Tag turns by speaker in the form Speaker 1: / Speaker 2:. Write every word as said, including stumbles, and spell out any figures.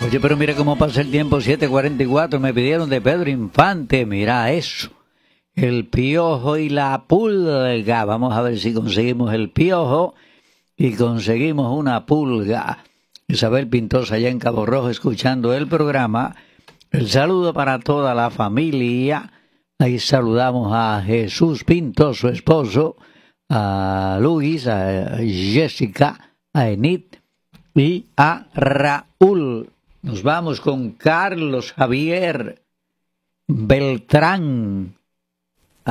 Speaker 1: Oye, pero mira cómo pasa el tiempo, siete cuarenta y cuatro, me pidieron de Pedro Infante, mira eso. El Piojo y la Pulga. Vamos a ver si conseguimos el Piojo y conseguimos una pulga. Isabel Pintosa allá en Cabo Rojo escuchando el programa. El saludo para toda la familia. Ahí saludamos a Jesús Pinto, su esposo, a Luis, a Jessica, a Enid y a Raúl. Nos vamos con Carlos Javier Beltrán.